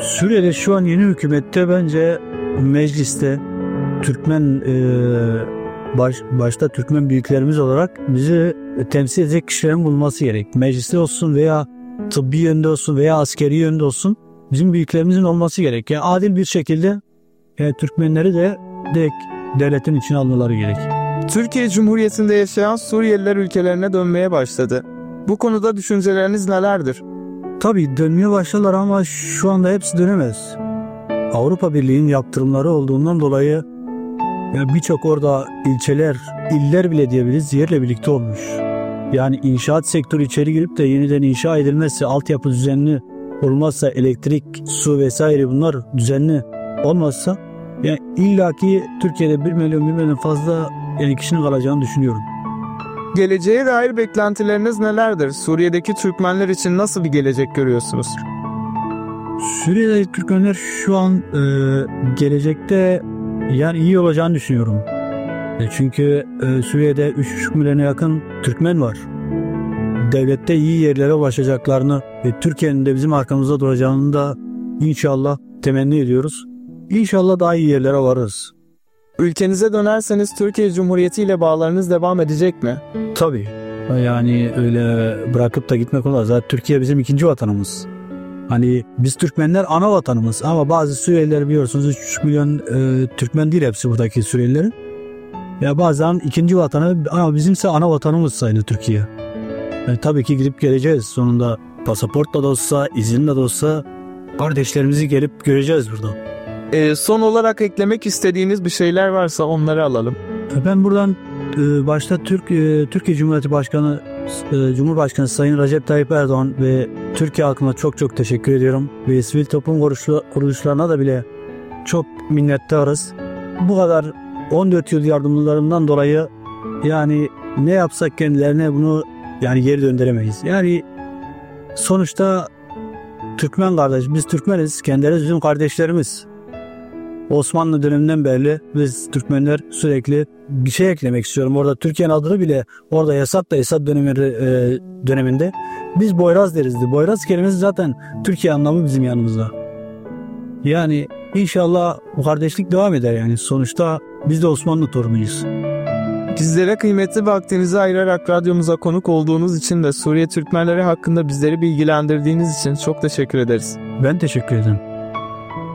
Suriye'de şu an yeni hükümette bence mecliste Türkmen başta Türkmen büyüklerimiz olarak bizi temsil edecek kişilerin bulunması gerek. Mecliste olsun veya tıbbi yönde olsun veya askeri yönde olsun bizim büyüklerimizin olması gerek. Yani adil bir şekilde Türkmenleri de direkt devletin içine almaları gerek. Türkiye Cumhuriyeti'nde yaşayan Suriyeliler ülkelerine dönmeye başladı. Bu konuda düşünceleriniz nelerdir? Tabii dönmeye başladılar ama şu anda hepsi dönemez. Avrupa Birliği'nin yaptırımları olduğundan dolayı birçok orada ilçeler, iller bile diyebiliriz yerle birlikte olmuş. Yani inşaat sektörü içeri girip de yeniden inşa edilmezse, altyapı düzenli olmazsa, elektrik, su vesaire bunlar düzenli olmazsa illaki Türkiye'de 1 milyon fazla kişinin kalacağını düşünüyorum. Geleceğe dair beklentileriniz nelerdir? Suriye'deki Türkmenler için nasıl bir gelecek görüyorsunuz? Suriye'deki Türkmenler şu an gelecekte iyi olacağını düşünüyorum. Çünkü Suriye'de 3,5 milyona yakın Türkmen var. Devlette iyi yerlere ulaşacaklarını ve Türkiye'nin de bizim arkamızda duracağını da inşallah temenni ediyoruz. İnşallah daha iyi yerlere varırız. Ülkenize dönerseniz Türkiye Cumhuriyeti ile bağlarınız devam edecek mi? Tabii. Yani öyle bırakıp da gitmek olmaz. Zaten Türkiye bizim ikinci vatanımız. Biz Türkmenler ana vatanımız ama bazı Suriyeliler biliyorsunuz 3,5 milyon Türkmen değil hepsi buradaki Suriyelilerin. Bazen ikinci vatanı ama bizimse ana vatanımız sayılır Türkiye. Tabii ki gidip geleceğiz sonunda. Pasaportla da olsa, izinle de olsa kardeşlerimizi gelip göreceğiz burada. Son olarak eklemek istediğiniz bir şeyler varsa onları alalım. Ben buradan başta Türkiye Cumhuriyeti Başkanı, Cumhurbaşkanı Sayın Recep Tayyip Erdoğan ve Türkiye halkına çok teşekkür ediyorum. Ve sivil toplum kuruluşlarına da bile çok minnettarız. Bu kadar 14 yıl yardımlarından dolayı ne yapsak kendilerine bunu geri döndüremeyiz. Sonuçta Türkmen kardeş, biz Türkmeniz, kendileri bizim kardeşlerimiz. Osmanlı döneminden beri biz Türkmenler sürekli bir şey eklemek istiyorum. Orada Türkiye'nin adını bile orada Esad döneminde biz Boyraz derizdi. Boyraz kelimesi zaten Türkiye anlamı bizim yanımızda. İnşallah bu kardeşlik devam eder Sonuçta biz de Osmanlı torunuyuz. Bizlere kıymetli vaktinizi ayırarak radyomuza konuk olduğunuz için de Suriye Türkmenleri hakkında bizleri bilgilendirdiğiniz için çok teşekkür ederiz. Ben teşekkür ederim.